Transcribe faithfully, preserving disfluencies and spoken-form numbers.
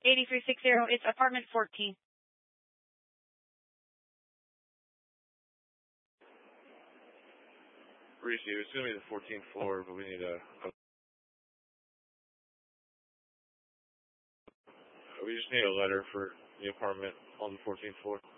eighty-three sixty, it's apartment fourteen. Receive, it's going to be the fourteenth floor, but we need a, a... We just need a letter for the apartment on the fourteenth floor.